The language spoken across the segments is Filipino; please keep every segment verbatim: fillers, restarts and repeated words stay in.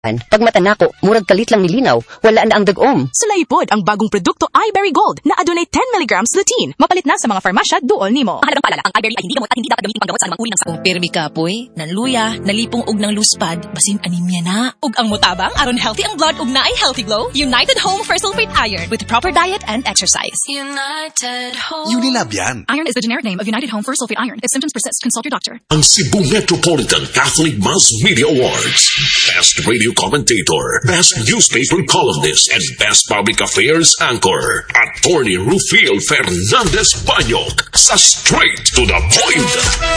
Pag mata nako, murag kalit lang nilinaw, wala na ang dagom. Sulaipod ang bagong produkto iBerry Gold na adunay ten milligrams lutein. Mapalit na sa mga farmasya duol nimo. Mahalagang paalala, ang iBerry ay hindi gamot at hindi dapat gamitin panggamot sa anumang uri ng sakit. Kung pirmi ka, poy, nanluya, nalipong og ng luspad, basin anemia na. Ug ang mutabang aron healthy ang blood ug naay healthy glow, United Home for Sulfate Iron with proper diet and exercise. United Home. Unilab yan. Iron is the generic name of United Home for Sulfate Iron. If symptoms persist, consult your doctor. Ang Cebu Metropolitan Catholic Mass Media Awards. Best Radio Commentator, Best Newspaper Columnist, and Best Public Affairs Anchor. Attorney Rufil Fernandez Banyok sa Straight to the Point.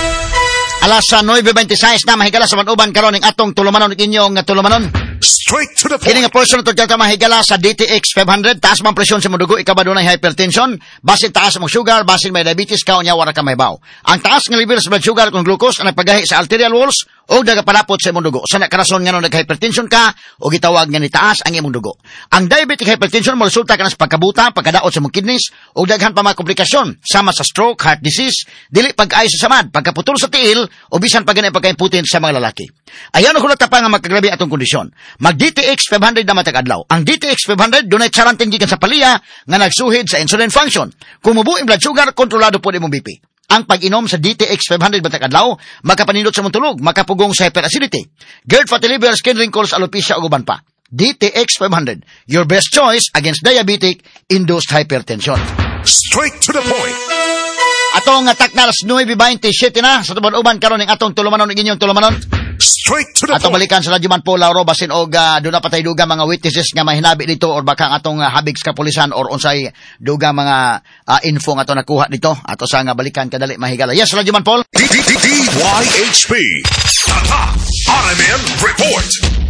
Alas sa nine twenty-six na mahigala sa manuban karon ning atong tulumanon inyong tulumanon. Straight to the point. Kini nga person to jata mahigala sa D T X five hundred, taas man presyon sa mudugo, ikaw ba dunay hypertension, basin taas mong sugar, basin may diabetes ka unya wala ka may baw. Ang taas nga level sa blood sugar kung glucose ang nagpagahi sa arterial walls o nagapalapot sa imong dugo. Sa nakarason nga nung nag-hypertension ka o gitawag nga ni taas ang imong dugo. Ang diabetic hypertension mo resulta ka na sa pagkabuta, pagkadaot sa imong kidneys o daghan pa mga komplikasyon sama sa stroke, heart disease, dili pag-ay sa samad, pagkaputol sa tiil o bisan pag ganay pagkaimputin sa mga lalaki. Ayaw na hulata pa nga magkagrabe atong kondisyon. Mag D T X five hundred na matag adlaw. Ang D T X five hundred dunay charantin gikan sa palya nga nagsuhid sa insulin function. Kung mubuo ang blood sugar, kontrolado po imong B P. Ang pag-inom sa D T X five hundred matag adlaw, makapanindot sa mong tulog, makapugong sa hyperacidity, GERD, fatty liver, skin wrinkles, alopecia ug uban pa. D T X five hundred, your best choice against diabetic-induced hypertension. Straight to the point. Atong atak na alas nine twenty-seven na sa tuban-uban karon ning atong tulumanon ning inyong tulumanon. Straight to the atong point. balikan sa Radyo Manpo Lauro basin og uh, do na patay duga mga witnesses nga mahinabi dito or baka ang atong uh, habig sa kapulisan or unsay duga mga uh, info nga ato nakuha dito ato sa nga balikan kadali mahigala. Yes, Radyo Manpo. D Y H P. Tata. R M N Report.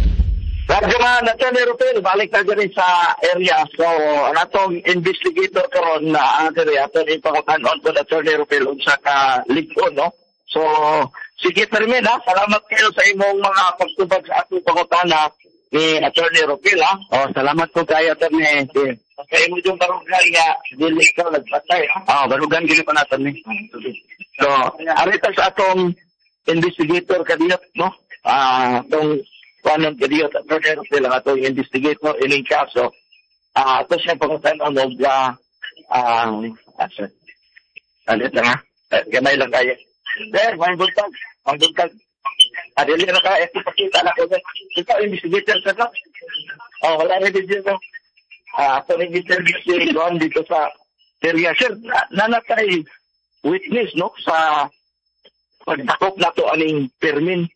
Radyo nga natin ni Rupil, balik na dyan sa area. So, natong investigator karon na ang area, ato ni pangutanon ko na Atty. Rupil sa ka-Ligon, no? So, sige Termin, ha? Salamat kayo sa imong mga pagtubag sa atong pangutana ni Atty. Rupil, ha? O, salamat po kayo, Atty. Kaya mo yung barugay nga, dili ka nagpatay, ha? Ah, barugan gini pa natin, eh. So, arita sa atong investigator kadiyot, no? Ah, itong Panon kadiyot at Atty. Rupil ang atong investigator ining kaso. Ah, ito siya pangutanon ng ah, ah, asa. Alit lang, ha? Gamay lang kaya. Sir, may buntag. May buntag. Adili na kaya. Ito pakita na ko. Ikaw, investigator sa ka. Oh, wala rin dito. Ah, ito rin interview si Juan dito sa area. Sir, nanatay witness, no? Sa pagtakop na to aning permin.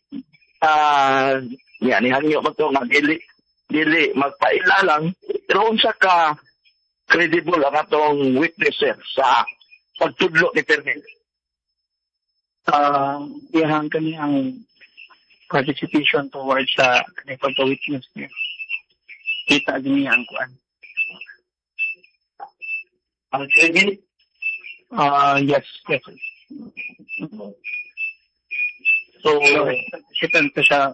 Ah, yan, ihangyo mo ito nga dili, dili magpailalang. Pero unsa ka credible ang atong witness, sir, sa pagtudlo ni permin. Uh, ihang kani ang participation towards sa uh, pagka-witness niya. Kita din niya ang kuan. Ang sige? Uh, yes, yes. So, kita nito siya.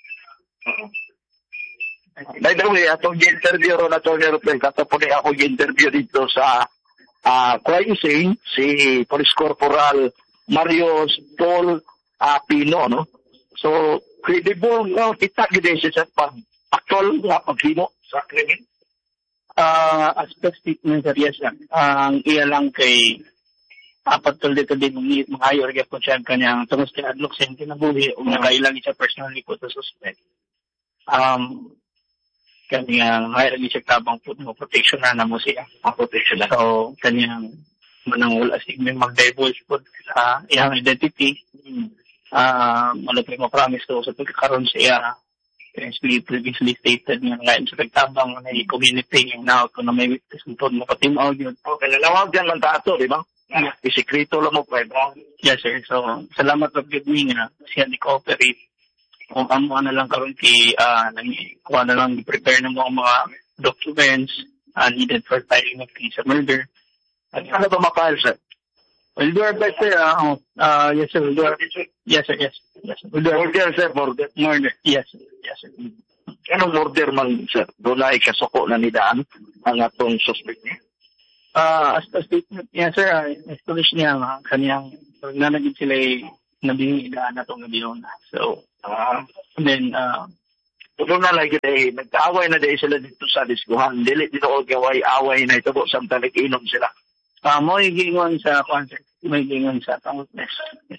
By the way, atong interview ron na Atty. Rupil, katapos ako interview dito sa uh, crime scene, si Police Corporal Mario Paul uh, Pino, no? So, credible, no? Kita gini siya sa pag-actual nga paghimo sa krimen. Uh, as per statement, sir, yes, lang. Ang uh, iya lang kay apat tol dito din mga mayor kaya po siya kanyang tungos tinadlok sa hindi nabuhi o nakailang siya personally po sa suspect. Um, kanyang mayroon siya tabang po ng protection na na mo siya. Ang protection na. So, kanyang manang wala sigming mag-divulge po sa iyang identity. Hmm. Uh, ano po yung promise ko sa pagkakaroon sa iya. Previously, previously stated nga ngayon sa pagtabang na i-community yung now kung na may witness nito mo patimaw yun. Okay, nalawag dyan ng tato, di ba? Yeah. Isikreto lang mo pa, diba? Yes, sir. So, salamat po good me nga siya ni-cooperate. Kung amo na lang karon ki uh, kuha na lang i-prepare ng mga mga documents uh, needed for filing of case of murder. At ano ba mapahal, sir? We'll do our best, sir. Uh, uh, yes, sir. We'll do our best. Yes, sir. Yes. Yes, sir. We'll do our murder, sir. Murder. Murder. Yes, sir. Yes, sir. Anong murder man, sir? Doon ay kasuko na nidaan ang atong suspect niya? Uh, as a statement niya, sir, uh, establish niya uh, kaniyang nanagin sila nabingi idaan na itong gabi na. So, uh, and then, uh, Puno na lagi dahil, nagkaaway na dahil sila dito sa diskuhan. Dili dito o gaway away na ito po samtang nag-inom sila. Ah, mo igingon sa concert, mo igingon sa witness.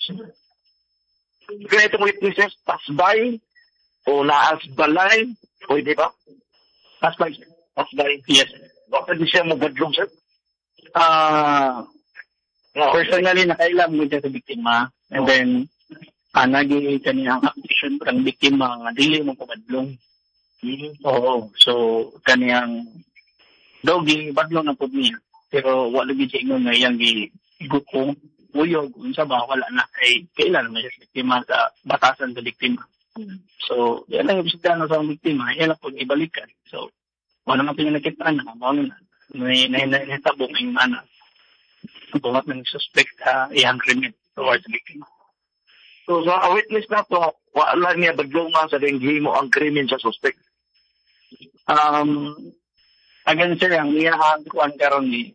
Kaya itong witnesses, pasbay, o naas balay, pwede ba? Pasbay, sir. Pasbay. Yes. Bakit di siya magadlong, sir? Ah, No. personally, nakailam mo dyan sa biktima. And then, ah, nagi kaniyang accusation ng biktima nga dili mo pagadlong. Mm-hmm. Oo. So, kaniyang dogi, badlong na po niya. Pero wala gyud siya ingon nga iyang gigukong uyog unsa ba wala na kay kailan man siya biktima sa batasan sa biktima. So, yan lang yung na sa biktima, yan lang po ibalikan. So, wala naman pinakita na, mao na may nahitabong yung mana. Bumat ng suspect uh, iyang krimen towards the biktima. So, sa so, witness na to, wala niya badlong nga sa denghi mo ang krimen sa suspect. Um, again, sir, ang iyahang kuhan karon ni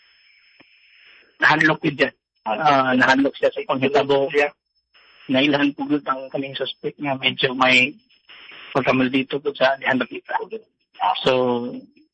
nahanlok yun. Uh, nahanlok siya sa panghitabo siya. Nailahan po ang kaming suspect nga medyo may pagkamal dito po sa dihandap kita. So,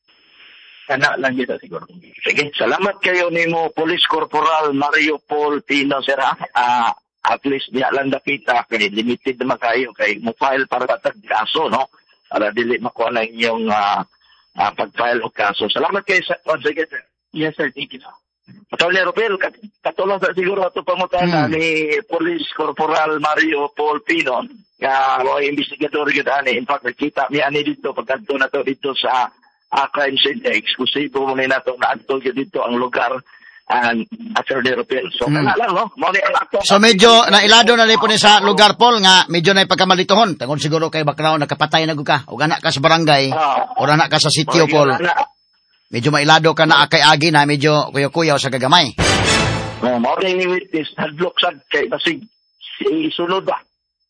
kana lang dito siguro. Sige, salamat kayo ni mo, Police Corporal Mario Paul Pino, sir. Uh, at least diya lang dapita kay limited naman kayo kay mo file para patag kaso, no? Para dili makuha na inyong uh, uh, pag-file o kaso. Salamat kayo sa oh, sige, sir. Yes, sir. Thank you, sir. Attorney Ropel, katulong sa siguro ito pangutana hmm. ni Police Corporal Mario Paul Pino nga mga investigador yun ani. In fact, nakita niya ani dito pagkanto na to dito sa uh, crime scene. Eksklusibo mo na ito na ato dito ang lugar and Attorney Ropel. So, hmm. kana lang, no? So, medyo nailado na rin po ni sa lugar, Paul, nga medyo na ipagkamalitohon. Tangon siguro kay background, nakapatay na ka. O ganak ka sa barangay, ah. o ganak ka sa sitio, Paul. Medyo mailado ka na akay-agi na medyo kuyaw-kuyaw sa gagamay. Oh, mao ning ni witness hadlok sad kay basig si sunod ba.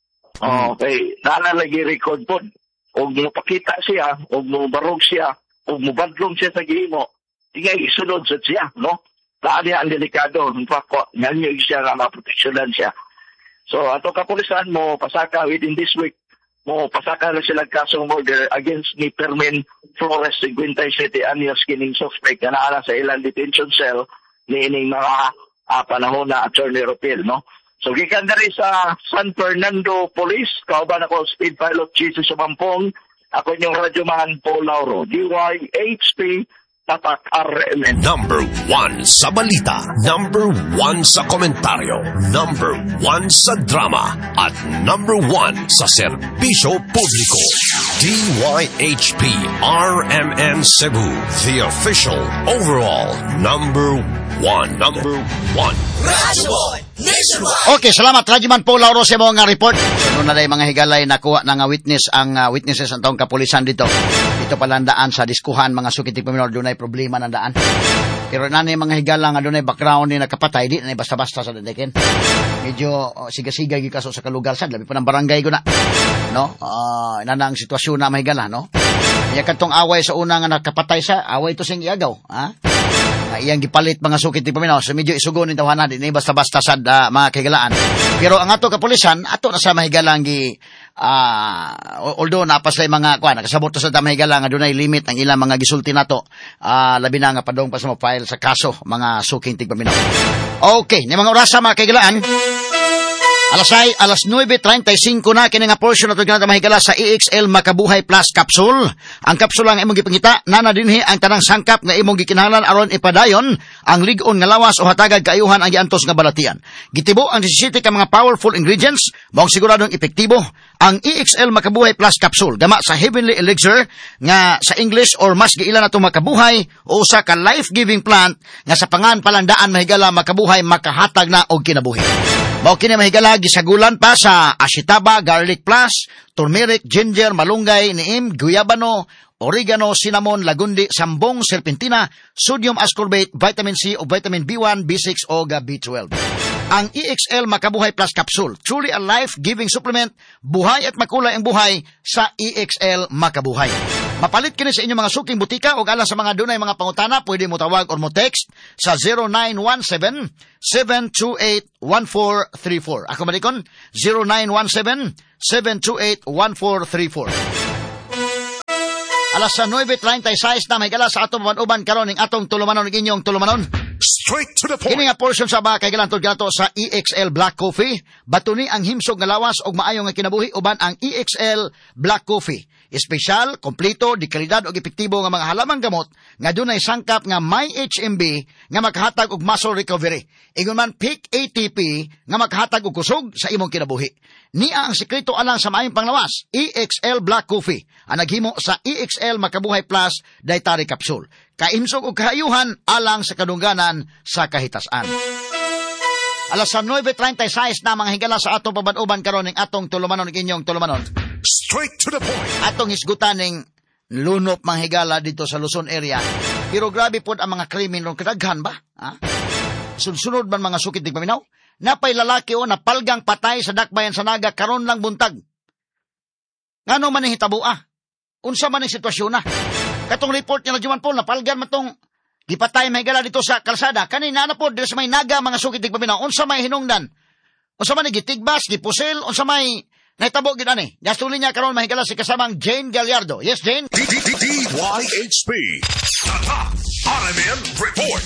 Oh, kay nana lagi record pod. Og mo pakita siya, og mo barog siya, og mo badlong siya sa gihimo. Tingay isunod sa siya, no? Laani ang delikado, in fact, nganyo siya nga maproteksyonan siya. So, ato kapulisan mo pasaka within this week mo pasaka na sila kasong murder against ni Permin Flores, fifty-seven anyos, kining suspect na naala sa ilang detention cell ni ining mga uh, panahon na Attorney Ropel, no? So, gikan na rin sa San Fernando Police, kauban ako Speed Pilot Jesus Sumampong, ako yung radyoman Paul Lauro, D Y H P, Tatak R M N. Number one sa balita, number one sa komentaryo, number one sa drama, at number one sa serbisyo publiko. D Y H P R M N Cebu, the official overall number one. Number one. Radyo Nationwide. Okay, salamat Radyoman Paul Lauro sa mga report. Ano na mga higalay nakuha na nga witness ang uh, witnesses ang taong kapulisan dito. Dito pala daan sa diskuhan mga sukitig paminor, doon ay problema ng daan. Pero nani mga higala nga doon ay background ni nakapatay, di na basta-basta sa dadikin. Medyo uh, siga-siga yung kaso sa kalugar sad, labi pa ng barangay ko na. No? Uh, ina na ang sitwasyon na mga higala, no? Kaya katong away sa una nga nakapatay sa, away to sing iagaw. Ha? Uh, iyang gipalit mga sukit ti paminaw, so medyo isugonin tawanan, di na basta-basta sad uh, mga kahigalaan. Pero ang ato kapulisan, ato na sa mahigalang gi, uh, although napasay mga, kuha, nakasabot to sa mahigalang, nga doon ay limit ang ilang mga gisulti nato, uh, labi na nga padong pa sa mga file sa kaso, mga suking tigpaminaw. Okay, ni mga orasa mga kahigalaan, Alasay, alas nueve treinta y cinco na, kini nga portion na ito ganang mahigala sa E X L Makabuhay Plus Capsule. Ang kapsule ang imong gipangita, nana dinhi ang tanang sangkap nga imong gikinahanglan aron ipadayon ang ligon nga lawas o hatagad kaayuhan ang giantos nga balatian. Gitibo ang disisiete ka mga powerful ingredients, maong siguradong epektibo. Ang E X L Makabuhay Plus Capsule, gama sa Heavenly Elixir, nga sa English or mas giilan na itong makabuhay, o usa ka life-giving plant, nga sa pangan palandaan mahigala makabuhay, makahatag na og kinabuhi. Mao kini mahigala gisagulan pa sa ashitaba, garlic plus, turmeric, ginger, malunggay, neem, guyabano, oregano, cinnamon, lagundi, sambong, serpentina, sodium ascorbate, vitamin C o vitamin B one, B six o B twelve. Ang E X L Makabuhay Plus Capsule, truly a life-giving supplement, buhay at makulay ang buhay sa E X L Makabuhay. Mapalit kini sa inyong mga suking butika o alang sa mga dunay mga pangutana, pwede mo tawag or mo text sa zero nine one seven, seven two eight, one four three four. Ako malikon, zero nine one seven, seven two eight, one four three four. Alas sa nine thirty-six na may gala sa atong uban karon ning atong tulumanon ning inyong tulumanon. Straight to the point. Kini nga portion sa ba kay galantod gato sa E X L Black Coffee, batuni ang himsog nga lawas og maayo nga kinabuhi uban ang E X L Black Coffee. Espesyal, kompleto, di kalidad og epektibo nga mga halamang gamot nga dunay sangkap nga may H M B nga makahatag og muscle recovery. Ingon man peak A T P nga makahatag og kusog sa imong kinabuhi. Niya ang sekreto alang sa maayong panglawas, E X L Black Coffee, ang naghimo sa E X L Makabuhay Plus Dietary Capsule. Kaimsog og kahayuhan alang sa kadungganan sa kahitasan. Alas sa nine thirty-six na mga higala sa atong pabanuban karon ning atong tulumanon ning inyong tulumanon. Straight to the point. Atong hisgutan ning lunop mga higala dito sa Luzon area. Pero grabe pod ang mga krimen ron kadaghan ba? Ha? Sunod-sunod man mga sukit dig paminaw. Napay lalaki o napalgang patay sa dakbayan sa Naga karon lang buntag. Ngano man ang hitabo ah? Unsa man ang sitwasyon na? Katong report niya na Juman Paul, napalgan man tong gipatay may gala dito sa kalsada. Kanina na po, dito sa may Naga, mga sukit dig paminaw. Unsa may hinungdan? Unsa man gitigbas, gipusil, unsa may nahitabo gid ani. Gastuli niya karon mahigala si kasamang Jane Gallardo. Yes, Jane? D Y H P. R M N Report.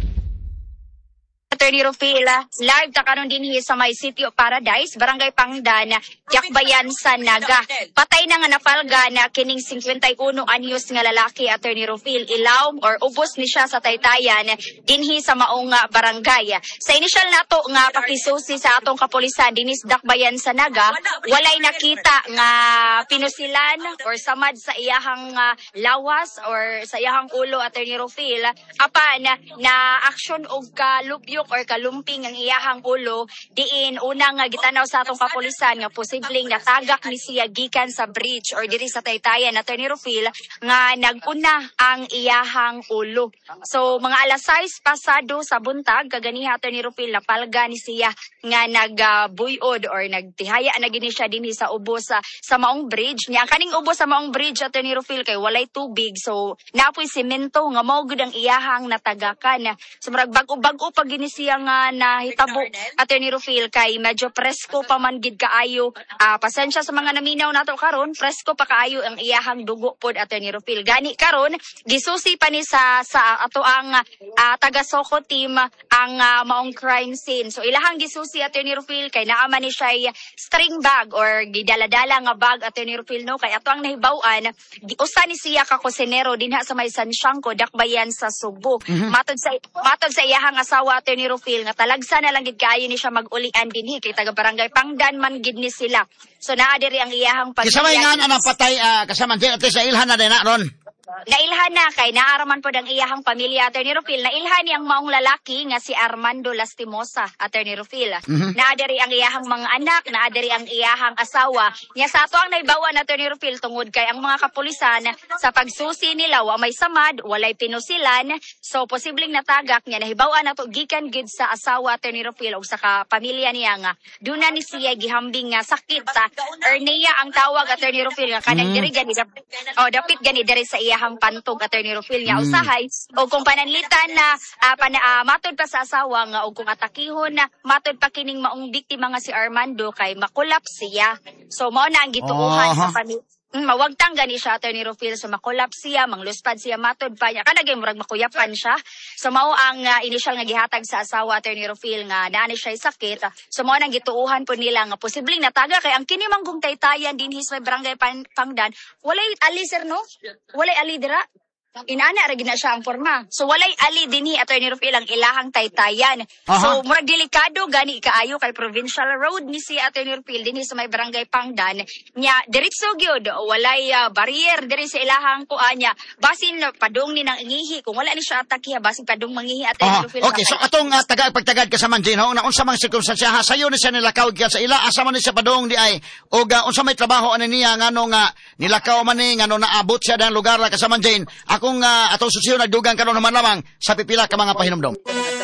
Attorney Rufila, live ta karon dinhi sa may City of Paradise, Barangay Pangdan, Jakbayan sa Naga. Patay na nga napalga na kining fifty-one anyos nga lalaki, Attorney Rufil, ilaw or ubos ni siya sa taytayan dinhi sa maong barangay. Sa inisyal nato nga pakisusi sa atong kapulisan dinhi sa Dakbayan sa Naga, walay nakita nga pinusilan or samad sa iyahang uh, lawas or sa iyahang ulo, Attorney Rufil, apan na aksyon og kalupyok or kalumping ang iyahang ulo, diin unang nga gitanaw sa atong kapulisan nga posibleng natagak ni siya gikan sa bridge or diri sa taytayan, Attorney Rufil, nga naguna ang iyahang ulo. So mga alas sais pasado sa buntag kaganiha, Attorney Rufil, napalga ni siya nga nagbuyod or nagtihaya na gini siya dinhi sa ubos sa, sa maong bridge niya. Kaning ubos sa maong bridge, Attorney Rufil, kay walay tubig, so napoy semento nga mao gud ang iyahang natagakan. So murag bag-o-bag-o pag gini siya nga nahitabo, Attorney Rufil, kay medyo presko pa man gid kaayo. Uh, pasensya sa mga naminaw nato karon, presko pa kaayo ang iyahang dugo pod, Attorney Rufil. Gani karon gisusi pa ni sa sa ato ang uh, taga Soko team ang uh, maong crime scene. So ilahang gisusi, Attorney Rufil, kay naa man ni siya string bag or gidala-dala nga bag, Attorney Rufil, no, kay ato ang nahibaw-an usa ni siya ka kusinero dinha sa may San Siangco, Dakbayan sa Subo. Mm-hmm. Matod sa matod sa iyahang asawa, Attorney Rufil, nga talagsa na lang gid kaayo ni siya mag-ulian dinhi kay taga Barangay Pangdan man gid ni sila. So naa diri ang iyahang pamilya. Kasama nga anang patay uh, kasama din at sa ilhan na din na ron. Nailhan na kay naaraman po ang iyahang pamilya, Attorney Rufil. Nailhan niyang maong lalaki nga si Armando Lastimosa, Attorney Rufil. Mm-hmm. Naadari ang iyahang mga anak, naadari ang iyahang asawa. Nya sa ato ang naibawan, Attorney Rufil, tungod kay ang mga kapulisan sa pagsusi nila wa may samad, walay pinusilan. So posibleng natagak niya nahibawan nato gikan gid sa asawa, Attorney Rufil, ug sa kapamilya niya nga duna ni siya gihambing nga sakit sa hernia ang tawag, Attorney Rufil, nga kanang mm. diri gani oh dapit gani diri sa iyahang pantog, Attorney Rufil, nga usahay o kung pananlitan na uh, pana, uh, matod pa sa asawa nga o kung atakihon na matod pa kining maong biktima nga si Armando kay makulap siya. So mao na ang gituuhan uh-huh. sa pamilya. Mm, mawagtang gani siya, Attorney Rufil, so makulap siya, mangluspad siya, matod pa niya. Kanagay murag makuyapan siya. So mao ang uh, initial nga gihatag sa asawa, Attorney Rufil, nga naani siya sakit. So mao nang gituuhan po nila nga posibleng nataga kay ang kini manggong taytayan dinhi sa Barangay Pan- Pangdan. Walay ali sir no? Walay ali dira. Inana ra gid na siya ang forma. So walay ali dinhi, Attorney Rufil, ang ilahang taytayan. Uh-huh. So murag delikado gani kaayo kay provincial road ni si Attorney Rufil dinhi sa may Barangay Pangdan. Nya diretso gyud walay uh, barrier diri sa ilahang kuan niya. Basin padung ni nang ingihi kung wala ni siya atake, basin padung mangihi, Attorney uh-huh. Rufil. Okay, so atong uh, taga pagtagad ka sa Manjino na unsa mang sirkumstansya ha sayo ni siya nilakaw ka sa ila asa man ni siya padung di ay og uh, unsa may trabaho ani niya ngano nga nilakaw man ni ngano naabot siya dang lugar ka sa Manjin. Kung uh, atong susiyo nagdugang karon naman lamang sa pipila ka mga pahinumdom.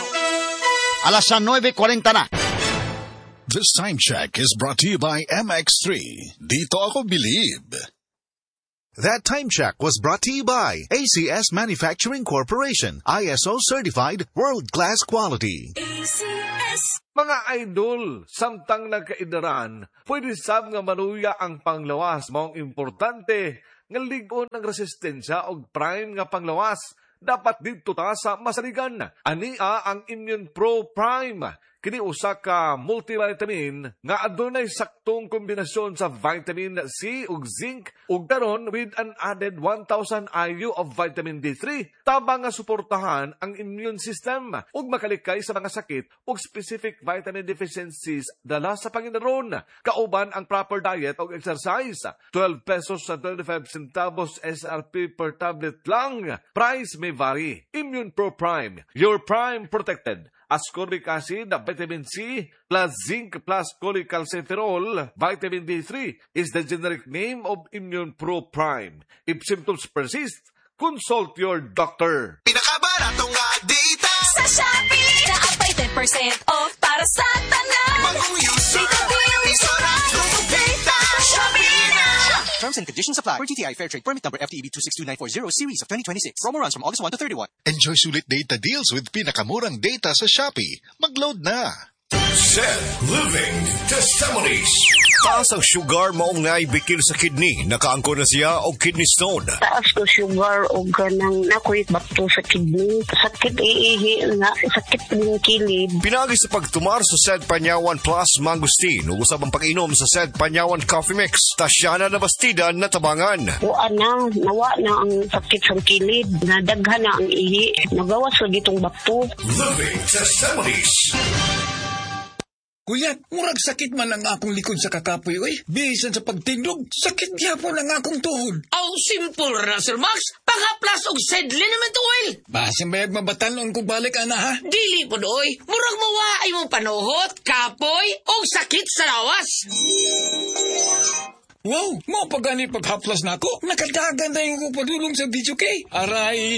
Alas sa nine forty na. This time check is brought to you by M X three. Dito ako believe. That time check was brought to you by A C S Manufacturing Corporation, I S O certified, world-class quality. A C S. Mga idol, samtang nagkaidaran, pwede sab nga manuya ang panglawas. Maong importante, nga ligon ang resistensya og prime nga panglawas. Dapat dito ta sa masaligan. Ania ang Immune Pro Prime. Kini usa ka multivitamin nga adunay saktong kombinasyon sa vitamin C ug zinc ug daron with an added one thousand I U of vitamin D three tabang nga suportahan ang immune system ug makalikay sa mga sakit ug specific vitamin deficiencies dala sa panginaron. Kauban ang proper diet ug exercise. twelve pesos sa twenty-five centavos S R P per tablet lang. Price may vary. Immune Pro Prime. Your prime protected. Ascorbic acid, vitamin C, plus zinc plus cholecalciferol, vitamin D three is the generic name of Immune Pro Prime. If symptoms persist, consult your doctor. Pinakabaratong nga data Sa Shopee, naapay ten percent off para sa tanan. Bagong user, Data bill, isorado data. Shopee na! Terms and conditions apply. Per T T I Fair Trade Permit number F T E B two six two nine four zero series of twenty twenty-six. Promo runs from August first to thirty-one. Enjoy sulit data deals with pinakamurang data sa Shopee. Mag-load na! Said Living Testimonies. Taas ang sugar maong naibikil sa kidney. Nakaangko na siya o kidney stone. Taas ko sugar o ganang nakoy bakto sa kidney. Sakit iihi nga, sakit ng kilid. Pinagi sa pagtumar sa Said Panyawan Plus Mangustin. Usab ang pag-inom sa Said Panyawan Coffee Mix. Tasyana na bastida na tabangan. Wa na, nawa na ang sakit sa kilid. Nadaghan na ang ihi. Nagawas sa gitong bakto. Living Testimonies. Kuya, murag sakit man ang akong likod sa kakapoy, oy. Bisan sa pagtindog, sakit gyapon ang akong tuhod. Aw, simple ra, Sir Max. Pangaplas og Said Liniment Oil. Basin bayag mabatanon ko balik, ana, ha? Dili po doy. Murag mawaay mong panuhot, kapoy, og sakit sa lawas. Wow, mo pagani paghaplas na ako. Nakadagan na yung padulong sa video kay. Aray,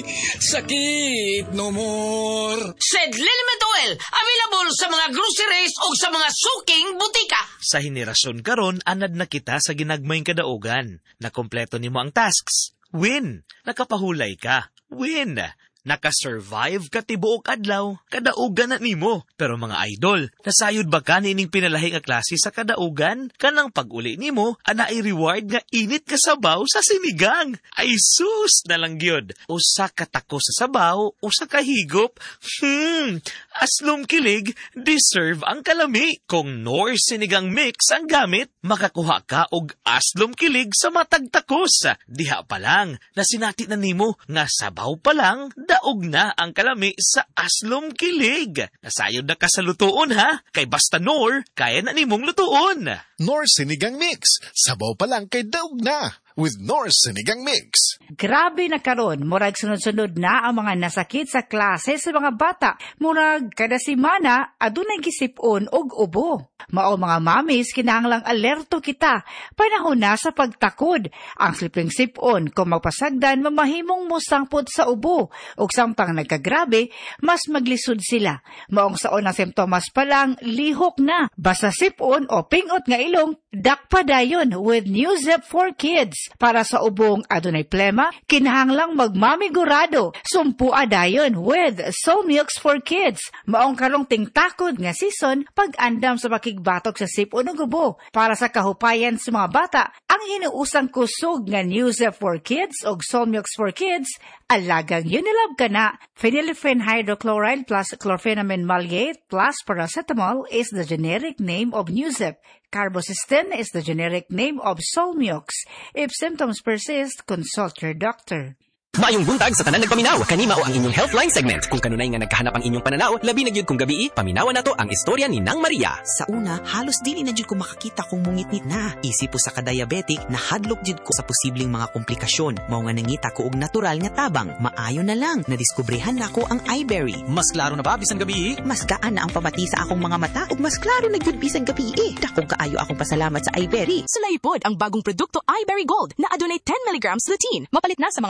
sakit no more. Said Liniment Oil, available sa mga groceries o sa mga suking butika. Sa henerasyon karon, anad na kita sa ginagmayng kadaugan. Nakompleto nimo ang tasks. Win! Nakapahulay ka. Win! Nakasurvive ka tibuok adlaw, kadaugan na nimo. Pero mga idol, nasayod ba ka nining pinalahi nga klase sa kadaugan? Kanang pag-uli nimo, ana ay reward nga init ka sabaw sa sinigang. Ay sus na lang gyud. Usa ka tako sa sabaw, usa ka higop. Hmm, aslom kilig, deserve ang kalami. Kung Nor sinigang mix ang gamit, makakuha ka og aslom kilig sa matag takos. Diha pa lang, nasinati na nimo nga sabaw pa lang, daog na ang kalami sa aslom kilig. Nasayod na ka sa lutuon ha, kay basta Nor, kaya na nimong lutuon. Nor Sinigang Mix. Sabaw pa lang kay daog na. With Nor Sinigang Mix. Grabe na karon, murag sunod-sunod na ang mga nasakit sa klase sa mga bata. Murag kada semana adunay gisipon og ubo. Mao mga mamis, kinahanglang alerto kita. Panahon na sa pagtakod. Ang sliping sipon kung magpasagdan mamahimong musangpod sa ubo. Ug samtang nagkagrabe, mas maglisod sila. Maong sa unang simptomas pa lang, lihok na. Basta sipon o pingot nga ilong, dakpa dayon with Newzep for Kids. Para sa ubong adunay plema, kinahanglang magmamigurado. Sumpua dayon with Solmux for Kids. Maong karong tingtakod nga season, pag-andam sa makigbatok sa sipon o gubo. Para sa kahupayan sa mga bata, ang hinuusang kusog nga Newzep for Kids o Solmux for Kids, alagang Unilab ka na. Phenylephrine hydrochloride plus chlorpheniramine maleate plus paracetamol is the generic name of Newzep. Carbocisteine is the generic name of Solmux. If symptoms persist, consult your doctor. Maayong buntag sa tanan nagpaminaw. Kanima o ang inyong Healthline segment. Kung kanunay nga nagkahanap ang inyong pananaw, labi na gyud kung gabi, paminawan nato ang istorya ni Nang Maria. Sa una, halos dili na gyud ko makakita kung mungitnit na. Isip po sa ka-diabetic, nahadlok gyud ko sa posibleng mga komplikasyon. Mao nga nangita ko og natural nga tabang. Maayo na lang, nadiskubrehan na ko ang iBerry. Mas klaro na ba bisan gabi? Mas gaan na ang pamati sa akong mga mata ug mas klaro na gyud bisan gabi. Dakong kaayo akong pasalamat sa iBerry. Sulaypod ang bagong produkto iBerry Gold na adunay ten milligrams lutein. Mapalit na sa mga farmasya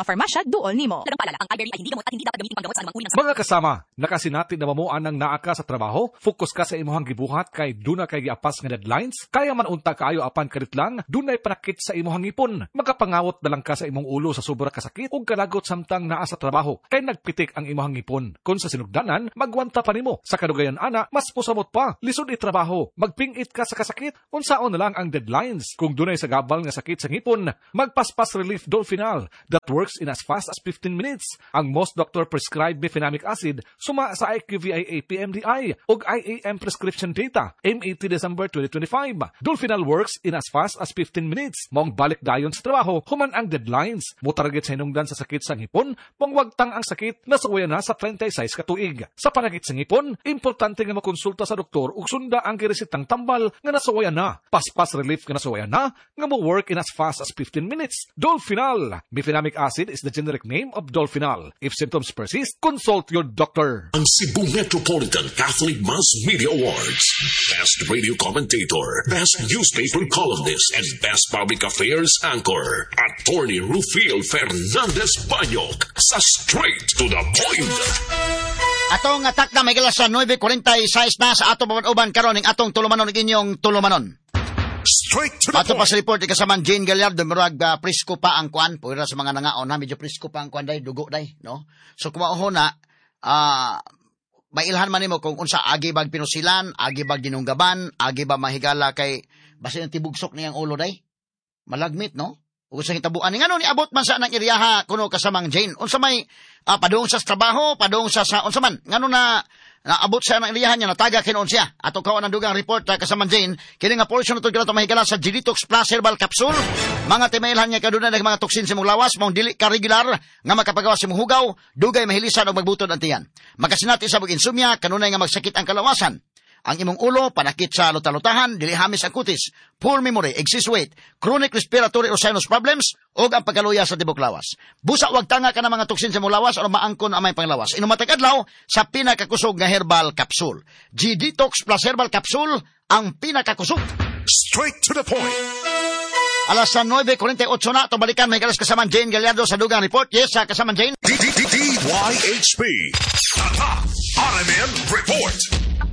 duol nimo. Lagang paalala, ang iBerry ay hindi gamot at hindi dapat gamitin panggamot sa anumang uri ng Mga kasama, nakasinati na mamuan ang naa ka sa trabaho, focus ka sa imuhang gibuhat kay duna kay giapas nga deadlines, kaya man unta kaayo apan kadit lang, dunay panakit sa imuhang ipon. Magapangawot na lang ka sa imong ulo sa sobra kasakit ug kalagot samtang naa sa trabaho, kay nagpitik ang imuhang ipon. Kung sa sinugdanan, magwanta pa nimo. Sa kadugayan ana, mas pusamot pa, lisod itrabaho, magpingit ka sa kasakit, unsaon na lang ang deadlines. Kung dunay sa gabal nga sakit sa ngipon, magpaspas relief Dolfinal that works in as fast as fifteen minutes. Ang most doctor prescribed bifenamic acid suma sa I Q V I A P M D I ug I A M prescription data M eighty December twenty twenty-five. Dolfinal works in as fast as fifteen minutes. Mong balik dayon sa trabaho human ang deadlines. Mutarget sa hinungdan sa sakit sa ngipon, mong wagtang ang sakit nasuwaya na sa thirty-six ka tuig. Sa panakit sa ngipon, importante nga makonsulta sa doktor ug sunda ang giresitang tambal nga nasuwaya na. Paspas relief nga nasuwaya na nga mo work in as fast as fifteen minutes. Dolfinal. Bifenamic acid is the generic name of Dolfinal. If symptoms persist, consult your doctor. Ang Cebu Metropolitan Catholic Mass Media Awards. Best Radio Commentator, Best Newspaper Columnist, and Best Public Affairs Anchor. Attorney Rufil Fernandez Banyok sa Straight to the Point. Atong atak na may galas sa nine forty-six na sa atong pamatuban karon ning atong tulumanon ning inyong tulumanon. Straight to the Ato point. pa sa report ikasaman Jane Gallardo murag uh, presko pa ang kuan pura sa mga nangaon na medyo presko pa ang kuan dai dugo dai no. So kumaho na ah uh, mailhan man nimo kung unsa agi bag pinusilan, agi bag ginunggaban, agi ba mahigala kay basin tibugsok niyang ulo dai. Malagmit no. Ug sa hitabuan ngano ni abot man sa nang iriyaha kuno kasamang Jane. Unsa may uh, padung sa trabaho, padung sa sa unsa man ngano na naabot sa nang iriyahan niya nataga kinon siya. Ato kaw ang dugang report uh, kasamang Jane kini nga portion nato ginato mahigala sa G-Detox Plus Herbal Capsule. Mga timailhan niya kaduna ng mga toksin sa imong lawas, mong dili ka regular nga makapagawa sa imong hugaw, dugay mahilisan o magbutod ang tiyan. Makasinati sa insomnia, kanunay nga magsakit ang kalawasan. Ang imong ulo, panakit sa lutalutahan, dili hamis ang kutis, poor memory, excess weight, chronic respiratory or sinus problems, o ang pagkaluya sa tibok lawas. Busa wag tanga ka ng mga toksin sa imong lawas o maangkon ang may panglawas. Inumatag adlaw sa pinakakusog nga herbal capsule. G-Detox Plus Herbal Capsule, ang pinakakusog. Straight to the point. Alas sa nine forty-eight na, ito balikan may kalas kasaman Jane Gallardo sa dugang report. Yes, sa kasaman Jane. D Y H P. Tata R M N Report.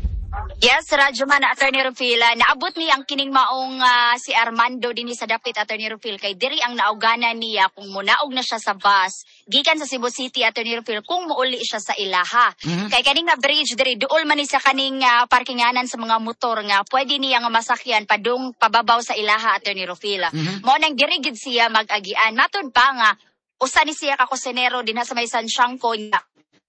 Yes, Radyo man na Attorney Rufil, naabot ni ang kining maong uh, si Armando din sa dapit Attorney Rufil kay diri ang nauganan niya kung munaog na siya sa bus gikan sa Cebu City Attorney Rufil kung muuli siya sa ilaha. Mm-hmm. Kay kaning nga bridge diri duol man ni sa kaning uh, parkinganan sa mga motor nga pwede niya nga masakyan padung pababaw sa ilaha Attorney Rufil. Mm-hmm. Mo nang diri gid siya mag-agian. Matud pa nga usa ni siya ka kusinero dinha sa may San Siangco niya.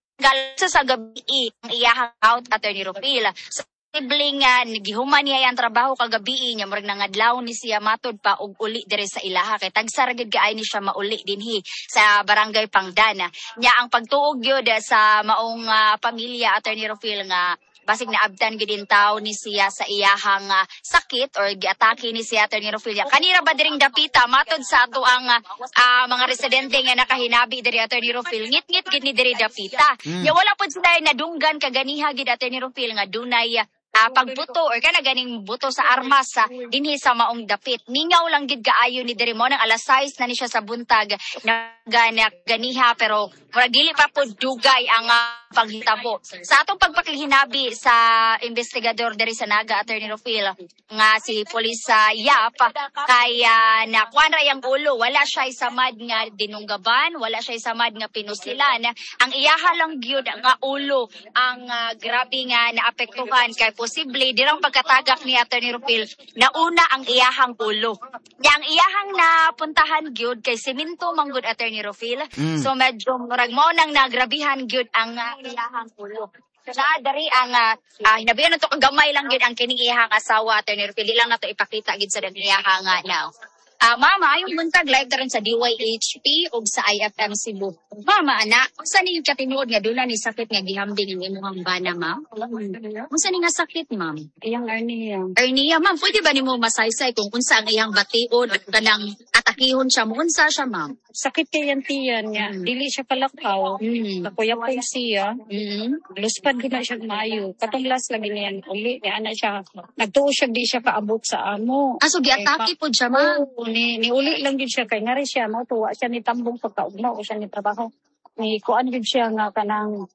Galsa sa gabi ang iyahang out Attorney Rufil. So, Sibling nga, gihuman niya yung trabaho kagabi niya, murag nangadlaw ni siya matod pa og uli dire sa ilaha. Kay tagsaragid kaay ni siya mauli dinhi sa barangay Pangdana. Nya ang pagtuog yun sa maong uh, pamilya, Attorney Rufil, nga basig naabdan gidin taw ni siya sa iyahang uh, sakit or giatake ni siya Attorney Rufil. Kanira ba diring dapita matod sa ato ang uh, uh, mga residente nga nakahinabi diri Attorney Rufil. Ngit-ngit gid ni diri dapita. Mm. Ya wala pod sila nadunggan kaganiha gid Attorney Rufil nga dunay Uh, pagbuto or kana ganing buto sa armas sa uh, dinhi sa maong dapit. Ningaw lang gid kaayo ni diri mo nang alas sais na ni siya sa buntag na gana ganiha pero murag dili pa pud dugay ang uh, paghitabo. Sa atong pagpakihinabi sa investigador diri sa Naga Attorney Rufil nga si Police uh, Yap kay uh, nakuan ra yang ulo, wala siya samad nga dinunggaban, wala siya samad nga pinusilan. Ang iyaha lang gyud nga ulo ang uh, grabe nga naapektuhan kay posible dirang pagkatagak ni Attorney Rufil na una ang iyahang ulo. Yang iyahang napuntahan gyud kay semento manggod Attorney Rufil. Mm. So medyo murag mo nang nagrabihan gyud ang uh, iyahang ulo. So na dari ang uh, uh, hinabihan nato kagamay lang gyud ang kining iyahang asawa Attorney Rufil. Di lang nato ipakita gid sa iyahang uh, now. Ah, uh, mama, yung buntag live taron sa D Y H P ug sa I F M Cebu. Mama, ana, unsa ni katinuod nga dula ni sakit nga gihambing ang imong bana, ma'am? Unsa ni nga sakit, ma'am? Iyang hernia. Hernia, ma'am, pwede ba nimo masaysay kung unsa ang iyang bation kanang at atakihon siya mo unsa siya ma'am? Sakit kay yan tiyan niya. Dili siya kalakaw. Mm. Nakuyapon siya. Mm. Luspad ko na siya maayo. Katong last lagi niyan uli. Niya na siya. Nagtuo siya di siya kaabot sa amo. Ah, so giatake po siya ma'am? Oo, ni, ni uli lang yun siya. Kay ngari siya mo. Tuwa siya ni tambong pagkaugma o siya ni trabaho. Ni kuan yun siya nga kanang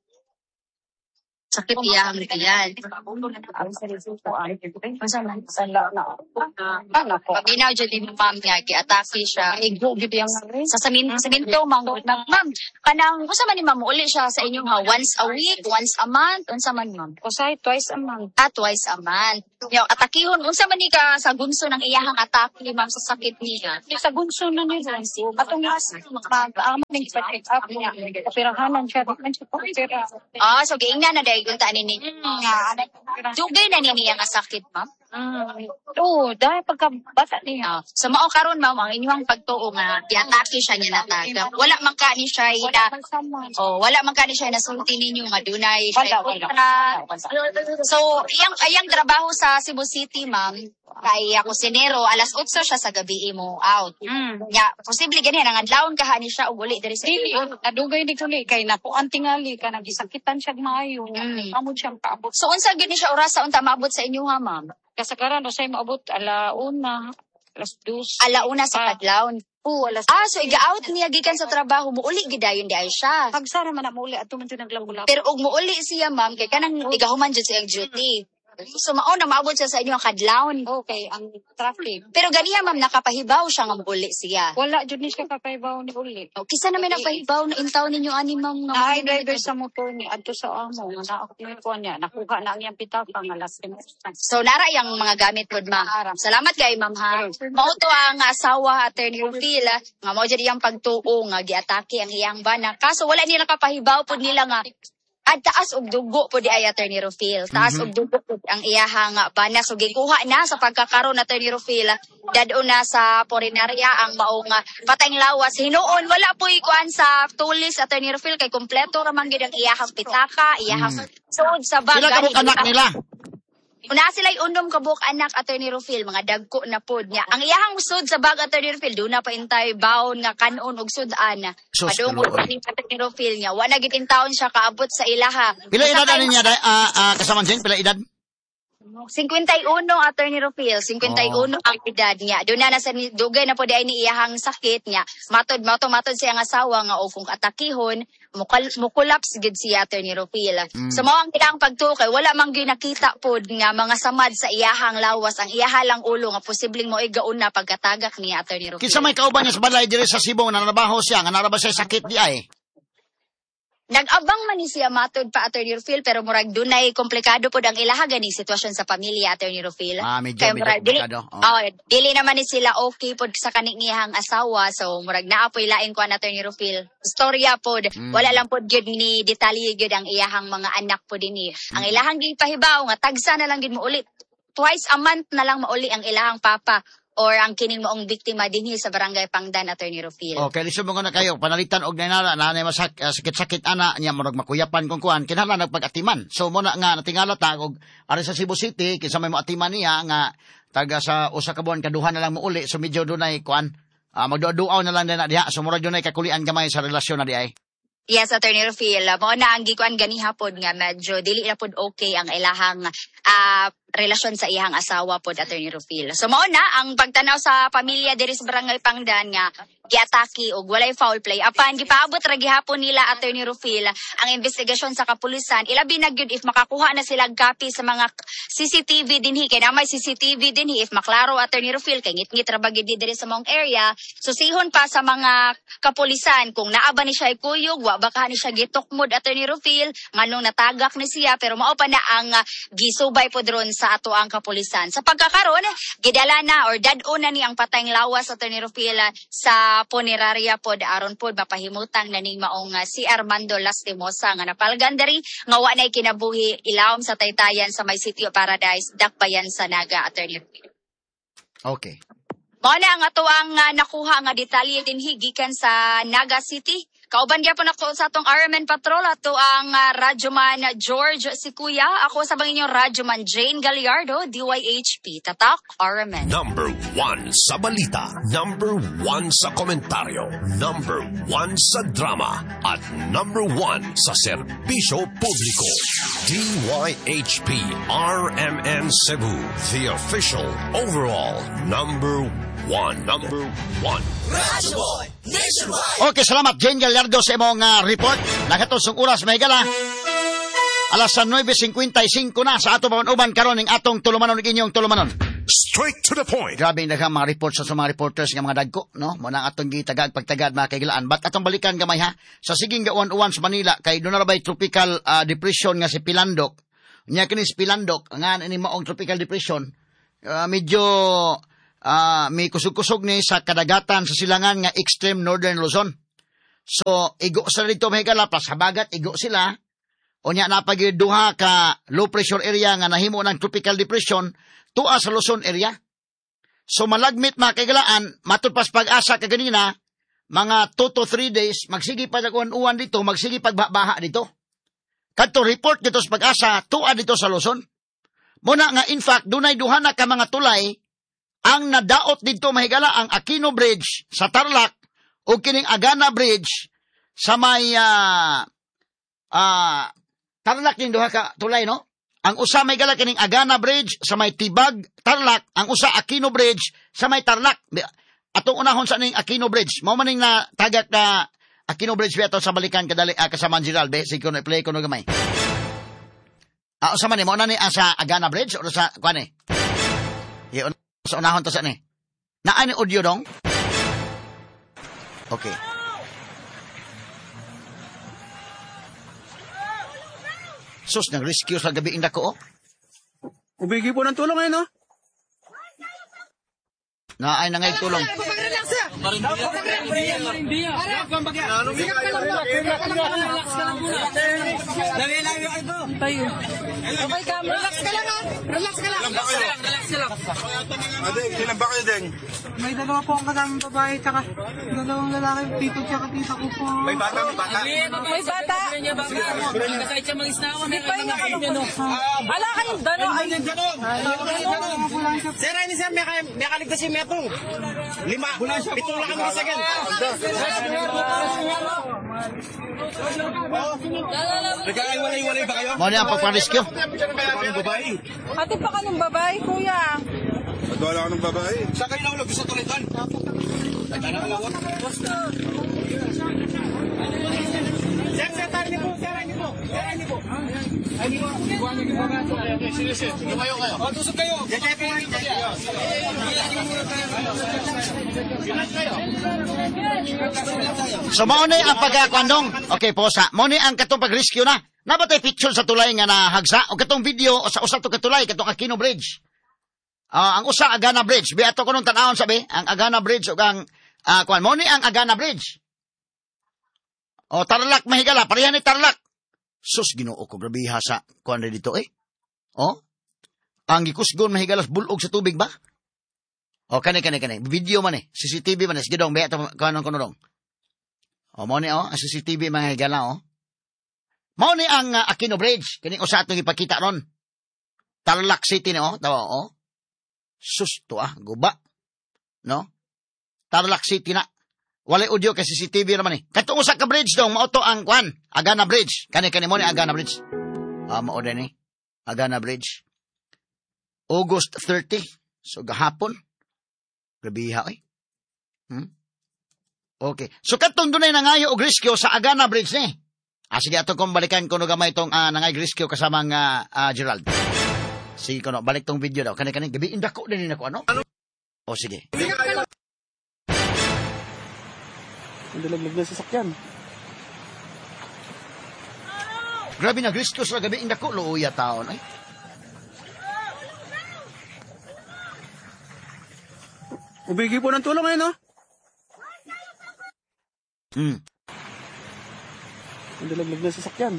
sakit iyang tiyan. Ang sarili ko ay masama sa la na. Ano po? Pag ginaw dyan din ma'am niya, giatake siya. Igo gid yang Sa samin, saminto, ma'am. Ma'am, kanang, unsa man ni ma'am, uli siya sa inyong ha? Once a week, once a month, unsa man ma'am? Kusay, twice a month. Ah, twice a month. Yo, atakihon, unsa man ni ka sa gunso ng iyahang atake, ma'am, sa sakit niya? Sa gunso na niya, atong last, mag-aaman ng pick up niya. Kapirahanan siya, di man siya kapira. Ah, so giingnan na dahil yung taan ni dugay na niya nga sakit, ma'am? Mm. Oo, dahil pagkabata niya. So, mao karon ma'am, ang inyong pagtuo nga, giatake siya niya nataga. Wala man ka ni siya na, oh, wala man ka ni siya nasulti ninyo nga dunay siya. So, iyang, iyang trabaho sa Cebu City, ma'am, kay ako sinero, alas otso siya sa gabi mo out. Mm. Ya, posible ganyan, ang adlawon ka ni siya, uguli diri sa Dili, nadugay ni kuli, kay nakuan tingali ka, nagisakitan siya maayo, Mm. amod siyang paabot. So, unsa gid ni siya oras sa unta maabot sa inyo ha, ma'am? Kasagaran, no siya maabot, alauna, alas dos. Alauna sa kadlawon. Oo, alas Ah, so iga-out niya gikan sa trabaho, muuli gidayon di ay siya. Pagsara man na mauli, ato man dyan naglawulap. Pero og muuli siya, ma'am, kay kanang igahuman jud sa iyang duty. So mao na maabot siya sa inyo ang kadlawon. Okay, ang traffic. Pero ganiha, ma'am, nakapahibaw siya nga muuli siya. Wala, jud ni siya kakaibaw ni uli. O, kisa na may nakapahibaw na intaw ninyo ani, ma'am, nga Naay mga- driver sa motor ni adto sa amo, nga naaktinuan niya, nakuha na ang iyang pitaka nga last time. So nara yang mga gamit pod, ma'am. Salamat kay ma'am ha. Mao to ang asawa attorney Rufil ah, nga mao jud iyang pagtuo nga giatake ang iyang bana. Kaso wala nila kapahibaw pod nila nga at taas og dugo po di ay attorney Rufil. Taas Mhm. og dugo po ang iyahang bana. So gikuha na sa pagkakaroon attorney Rufil. Dado na sa porinarya ang maong ah, patayng lawas. Hinuon wala po ikuan sa tulis attorney Rufil kay kompleto ra man gid ang iyahang pitaka, iyahang sud sa bag. Sila kabuk anak nila. Una sila'y unom kabuk anak attorney Rufil, mga dagko na pod niya. Ang iyahang sud sa bag attorney Rufil, doon na pa intay baon nga kanon og sudan. Sus, Padungod Lord. ni attorney Rufil niya. Wala gitin taon siya kaabot sa ilaha. Pila edad Sa- ani niya, day- ah, ah, kasama din, pila edad? fifty-one attorney Rufil, fifty-one ang edad niya. Doon na nasa ni- dugay na po di ay ni iyahang sakit niya. Matod, matod, matod siya ang asawa nga o kung atakihon, mukul, mukulaps gid siya attorney Rufil. Mm. So mao ang ilang pagtukay, wala man gyud nakita pod nga mga samad sa iyahang lawas, ang iyahalang ulo nga posibleng mo igaon na pagkatagak ni attorney Rufil. Kinsa may kauban niya sa balay diri sa Cebu nga nanabaho siya, nga naraba siya sakit di ay. Nag-abang man ni siya matod pa attorney Rufil pero murag dunay komplikado pod ang ilaha gani sitwasyon sa pamilya attorney Rufil. Ah, medyo- Kaya medyo murag dili, komplikado, oh. oh, dili naman ni sila okay pod sa kaniyang asawa so murag naa po'y lain ko an attorney Rufil. Storya pod, Mm. wala lang pod gyud ni detalye gyud ang iyahang mga anak pod dinhi. Ang ilahang gipahibaw nga tagsa na lang gyud mo ulit. Twice a month na lang mauli ang ilahang papa or ang kining moong biktima dinhi sa barangay Pangdan attorney Rufil. Okay, lisod mo na kayo, panalitan og nanala, na na masak, ah, sakit-sakit ana, niya murag makuyapan kung kuan, kinahanglan nagpag-atiman. So, muna nga, natingala ta, og, ari sa Cebu City, kinsa may mo-atiman niya, nga, taga sa usa ka buwan, kaduha na lang mo uli, so medyo dunay kuan, ah, magduaw na lang din na diha, so murag dunay kakulian gamay sa relasyon na di ay. Yes, attorney Rufil. Mo na ang gikuan ganiha pod nga medyo dili na pod okay ang ilahang ah, relasyon sa iyang asawa pod attorney Rufil. So mao na ang pagtanaw sa pamilya diri sa barangay Pangdan nga giatake og walay foul play. Apan gipaabot ra gihapon nila attorney Rufil ang investigasyon sa kapulisan. Ilabi na gyud if makakuha na sila copy sa mga C C T V dinhi kay na may C C T V dinhi if maklaro attorney Rufil kay ngit-ngit ra bagid diri sa mong area. So sihon pa sa mga kapulisan kung naa ba ni siya ikuyog, wa baka ni siya gitukmod attorney Rufil nganong natagak ni siya pero mao pa na ang ah, gisubay pod ron sa ato ang kapulisan. Sa pagkakaron gidala na or dad-o na ni ang patayng lawas attorney Rufil ah, sa punerarya pod aron pod mapahimutang na ning maong ah, si Armando Lastimosa nga napalgan diri nga wa nay kinabuhi ilawom sa taytayan sa may City of Paradise dakbayan sa Naga attorney Rufil. Okay. Mao na ang ato ang ah, nakuha nga detalye dinhi gikan sa Naga City Kauban gyapon ako sa atong R M N Patrol ato ang uh, Radyoman George si Kuya. Ako sa bang inyong Radyoman Jane Gallardo, D Y H P. Tatak, R M N. Number one sa balita, number one sa komentaryo, number one sa drama, at number one sa serbisyo publiko. D Y H P R M N Cebu, the official overall number one. Number one. Radyo Boy Nationwide. Okay, salamat Jane Gallardo sa imong uh, report. Nakatosong oras may gala. Alas nine fifty-five na sa ato uban karon ning atong tulumanon ug inyong tulumanon. Straight to the point. Grabe na mga reports sa mga reporters nga mga dagko, no? Muna atong gitagag pagtagad mga kaigilaan. But atong balikan gamay ha. Sa siging gauan-uwan sa Manila kay doon na bay tropical uh, depression nga si Pilandok. Nya kini si Pilandok nga ini maong tropical depression. Uh, medyo uh, may kusog-kusog ni sa kadagatan sa silangan nga extreme northern Luzon. So igo sa dito may gala plus habagat igo sila. Unya napagid duha ka low pressure area nga nahimo ng tropical depression tuwa sa Luzon area. So malagmit mga kaigalaan, matod pas pag-asa kaganina, mga two to three days, magsigi pa uwan dito, magsigi pagbaha dito. Kadto report dito sa pag-asa, tuwa dito sa Luzon. Muna nga in fact, dunay duha na ka mga tulay, ang nadaot dito mahigala ang Aquino Bridge sa Tarlac o kining Agana Bridge sa may uh, uh, Tarlac yung duha ka tulay, no? Ang usa may gala kining Agana Bridge sa may Tibag, Tarlac. Ang usa Aquino Bridge sa may Tarlac. Atong unahon sa ning Aquino Bridge. Mao man ning na tagak na Aquino Bridge beto sa balikan kadali uh, kasama Gerald be sig kuno play kuno gamay. Ah, uh, usa man ni mo na ni uh, sa Agana Bridge o sa kuan ni. Yo sa unahon to sa ni. Naa ni audio dong. Okay. Sus, nag-rescue sa gabi inda ko, oh. Ubigi po ng tulong ngayon, no? Na ay nangay tulong. Tayo. Okay ka, relax ka lang, ha? Relax ka lang. Relax ka lang. Adeng, ilan ba kayo, Deng? May dalawa po ang kasamang babae, tsaka dalawang lalaki, tito tsaka tita ko po. May bata, may bata. May bata. Kahit siya mag-isnawa, May pa nga ano. Ala kayong dano. Ay, ganon. Sir, ini siya, may kaligtas si Metong. Lima, pitong lang kami sa gan. Nagkakaiwalay-walay ba kayo? Mo ni ang pagpa-rescue. Babae. Ate pa ka ng babae, kuya. Nagwala ka ng babae. Saan kayo nahulog? Sa tulitan? Nagkakalawa. Sir, sir, tayo niyo po, sir, niyo po. Sir, niyo po. Ay, niyo po. Iguan niyo yung babae. Okay, sige, sige. Sige kayo kayo. O, tusok kayo. Gagay po kayo. So mao ni ang pagkakwandong. Okay po sa. Mao ni ang katong pag-rescue na. Nabatay picture sa tulay nga nahagsa o katong video o sa usa to katulay katong Aquino Bridge. Uh, ang usa Agana Bridge. Bi ato ko nung tan-awon sabi, ang Agana Bridge o ang uh, kwan mo ni ang Agana Bridge. O Tarlac mahigala, pareha ni Tarlac. Sus Ginoo ko grabiha sa kwan dito eh. O ang gikusgon mahigalas bulog sa tubig ba? O kani kani kani video man eh, C C T V man eh, sige dong, be ato kanon kuno dong. O mo ni o, ang C C T V mahigala o. Mao ni ang uh, Aquino Bridge, kini usa atong ipakita ron. Tarlac City ni o, tawo o. Sus to ah, guba. No? Tarlac City na. Walay audio kay C C T V naman eh. Katong usa ka bridge dong, mao to ang kwan, Agana Bridge. Kani kani mo ni Agana Bridge. Ah, mao din eh. Agana Bridge. August thirtieth. So gahapon. Grabiha eh. Hmm? Okay. So katong dunay nangayo og rescue sa Agana Bridge ni. Ah, sige ato kong balikan kuno gamay tong uh, nangay rescue kasama nga uh, Gerald. Sige kuno balik tong video daw. Kani kani gabi inda ko din nako ano? O sige. Nilaglag na sasakyan. Grabe nag-rescue sa gabi inda ko luya taon ay. Ubigi po ng tulong ngayon, no? Hmm. Nilaglag na sasakyan.